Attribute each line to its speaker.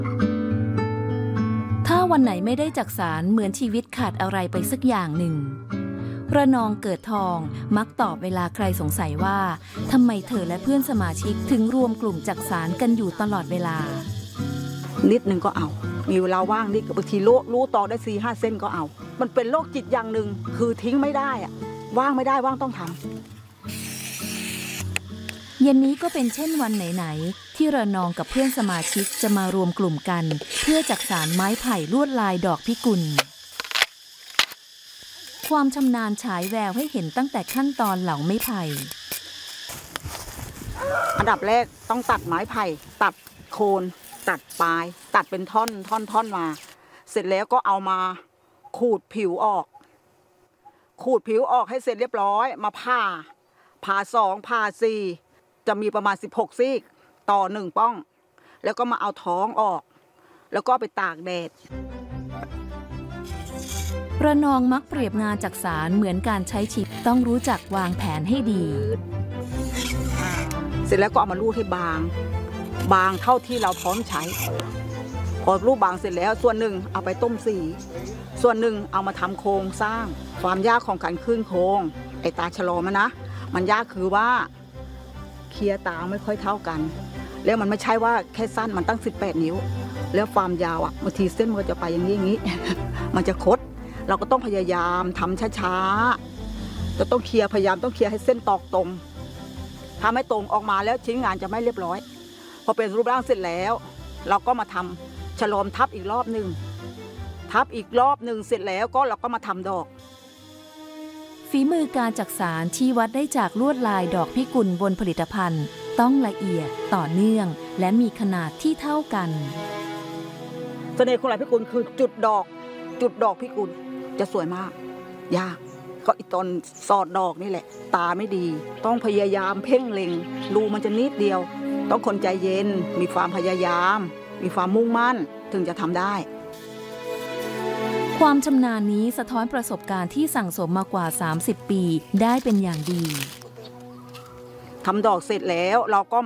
Speaker 1: ถ้าวันไหนไม่ได้จักสารเหมือนชีวิตขาดอะไรไปสักอย่างหนึ่งระนองเกิดทองมักตอบเวลาใครสงสัยว่าทำไมเธอและเพื่อนสมาชิกถึงรวมกลุ่มจักสารกันอยู่ตลอดเวลา
Speaker 2: นิดนึงก็เอามีเวลาว่างนิดบางทีรู้ต่อได้4-5 เส้นก็เอามันเป็นโรคจิตอย่างหนึ่งคือทิ้งไม่ได้อะว่างไม่ได้ว่างต้องทำ
Speaker 1: เย็นนี้ก็เป็นเช่นวันไหนๆที่ระนองกับเพื่อนสมาชิกจะมารวมกลุ่มกันเพื่อจักสานไม้ไผ่ลวดลายดอกพิกุลความชำนาญฉายแววให้เห็นตั้งแต่ขั้นตอนเหลาไม้ไผ่
Speaker 2: อันดับแรกต้องตัดไม้ไผ่ตัดโคนตัดปลายตัดเป็นท่อนมาเสร็จแล้วก็เอามาขูดผิวออกให้เสร็จเรียบร้อยมาผ่า2ผ่า4จะมีประมาณ16 ซี่ต่อ1ป้องแล้วก็มาเอาท้องออกแล้วก็ไปตากแดด
Speaker 1: ระนองมักเปรียบงานจักสานเหมือนการใช้ชีวิตต้องรู้จักวางแผนให้ดี
Speaker 2: เสร็จแล้วก็เอามาลูบให้บางเท่าที่เราพร้อมใช้พอลูบบางเสร็จแล้วส่วนหนึ่งเอาไปต้มสีส่วนหนึ่งเอามาทำโครงสร้างความยากของการขึ้นโครงไอ้ตาชะลอมันยากคือว่าเคลียร์ตาไม่ค่อยเท่ากันแล้วมันไม่ใช่ว่าแค่สั้นมันตั้ง18 นิ้วแล้วความยาวอ่ะบางทีเส้นมันจะไปอย่างนี้ มันจะคดเราก็ต้องพยายามทำช้าๆจะต้องเคลียร์พยายามต้องเคลียร์ให้เส้นตอกตรงถ้าไม่ตรงออกมาแล้วชิ้นงานจะไม่เรียบร้อยพอเป็นรูปร่างเสร็จแล้วเราก็มาทำฉลอมทับอีกรอบหนึ่งเสร็จแล้วก็เราก็มาทำดอก
Speaker 1: ฝีมือการจักสานชี้วัดได้จากลวดลายดอกพิกุลบนผลิตภัณฑ์ต้องละเอียดต่อเนื่องและมีขนาดที่เท่ากัน
Speaker 2: เสน่ห์ของลายพิกุลคือจุดดอกพิกุลจะสวยมากยากก็อีตอนสอดดอกนี่แหละตาไม่ดีต้องพยายามเพ่งเล็งรูมันจะนิดเดียวต้องคนใจเย็นมีความพยายามมีความมุ่งมั่นถึงจะทำได้
Speaker 1: ความชำนาญนี้สะท้อนประสบการณ์ที่สั่งสมมากว่า30 ปีได้เป็นอย่างดี
Speaker 2: ทำดอกเสร็จแล้วเราก็